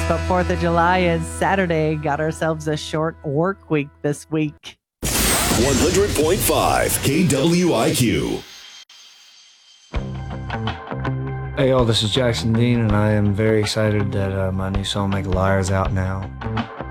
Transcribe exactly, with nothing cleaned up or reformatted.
but fourth of July is Saturday. Got ourselves a short work week this week. one hundred point five K W I Q. Hey y'all, this is Jackson Dean, and I am very excited that uh, my new song "Make a Liar" is out now.